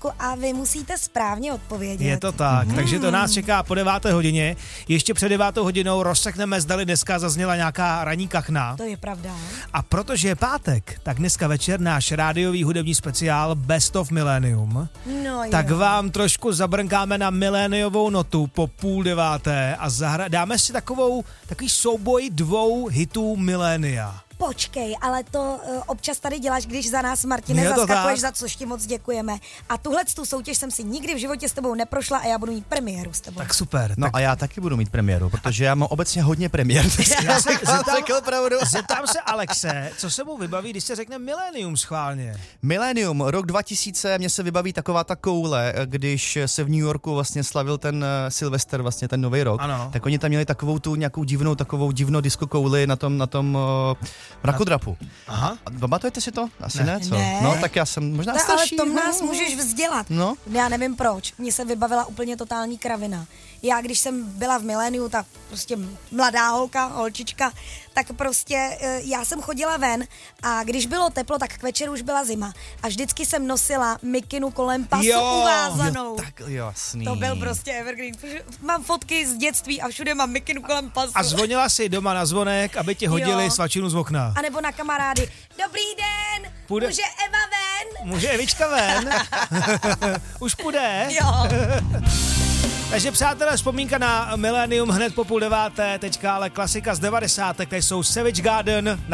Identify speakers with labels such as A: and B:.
A: otázku a vy musíte správně odpovědět.
B: Je to tak, takže to nás čeká po 9. hodině. Ještě před 9. hodinou rozsekneme, zdali dneska zazněla nějaká ranní kachna.
A: To je pravda.
B: A protože je pátek, tak dneska večer náš rádiový hudební speciál Best of Millennium.
A: No
B: Tak
A: jo.
B: vám trošku zabrnkáme na miléniovou notu po 8:30 a dáme si takový souboj 2 hitů milénia.
A: Počkej, ale to občas tady děláš, když za nás, Martine,
B: Je to
A: zaskakuješ,
B: tak.
A: za což ti moc děkujeme. A tu soutěž jsem si nikdy v životě s tebou neprošla a já budu mít premiéru s tebou.
B: Tak super.
C: No
B: tak
C: a já taky budu mít premiéru, protože já mám obecně hodně premiér.
B: já se zeptám se Alexe, co se mu vybaví, když se řekne milénium schválně.
C: Millennium, rok 2000, mně se vybaví taková ta koule, když se v New Yorku vlastně slavil ten Silvester, vlastně ten nový rok.
B: Ano.
C: Tak oni tam měli takovou tu nějakou divnou disco kouli na tom mrakodrapu.
B: Aha.
C: A pamatujete si to? Asi ne, co?
A: Ne.
C: No tak já jsem možná
A: Ale
C: starší.
A: tom nás můžeš vzdělat.
C: No.
A: Já nevím proč. Mně se vybavila úplně totální kravina. Já, když jsem byla v miléniu, tak prostě mladá holčička, tak prostě já jsem chodila ven a když bylo teplo, tak k večeru už byla zima. A vždycky jsem nosila mikinu kolem pasu uvázanou.
C: Tak jasný.
A: To byl prostě evergreen. Mám fotky z dětství a všude mám mikinu kolem pasu.
B: A zvonila si doma na zvonek, aby ti hodili
A: Jo.
B: svačinu z okna.
A: A nebo na kamarády. Dobrý den, může Eva ven?
B: Může Evička ven? Už půjde?
A: Jo.
B: Takže přátelé, vzpomínka na milénium hned po 8:30, teďka ale klasika z 90. Tady jsou Savage Garden na